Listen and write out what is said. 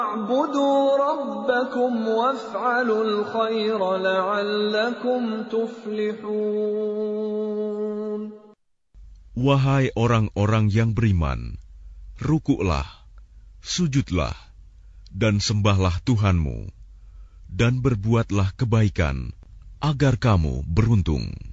اعْبُدُوا رَبَّكُمْ وَافْعَلُوا الْخَيْرَ لَعَلَّكُمْ تُفْلِحُونَ. Wahai orang-orang yang beriman, rukuklah, sujudlah, dan sembahlah Tuhanmu, dan berbuatlah kebaikan, agar kamu beruntung.